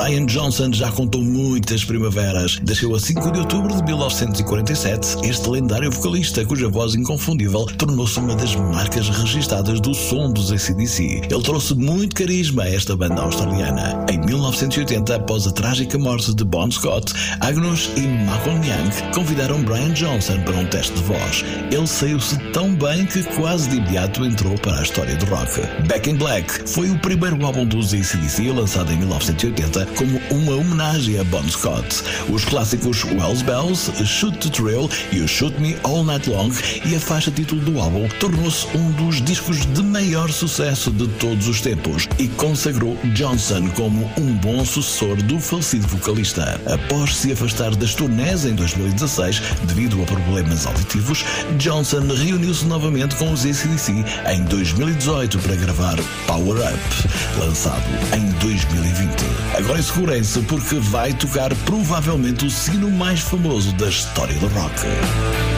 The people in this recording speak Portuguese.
Brian Johnson já contou muitas primaveras. Nasceu a 5 de outubro de 1947. Este lendário vocalista, cuja voz inconfundível tornou-se uma das marcas registadas do som dos AC/DC. Ele trouxe muito carisma a esta banda australiana. Em 1980, após a trágica morte de Bon Scott, Agnes e Malcolm Young convidaram Brian Johnson para um teste de voz. Ele saiu-se tão bem que quase de imediato entrou para a história do rock. Back in Black foi o primeiro álbum dos AC/DC lançado em 1980 como uma homenagem a Bon Scott. Os clássicos Wells Bells, Shoot to Thrill e o Shoot Me All Night Long e a faixa título do álbum tornou-se um dos discos de maior sucesso de todos os tempos e consagrou Johnson como um bom sucessor do falecido vocalista. Após se afastar das turnés em 2016 devido a problemas auditivos, Johnson reuniu-se novamente com os AC/DC em 2018 para gravar Power Up, lançado em 2020. Agora segurem-se porque vai tocar provavelmente o sino mais famoso da história do rock.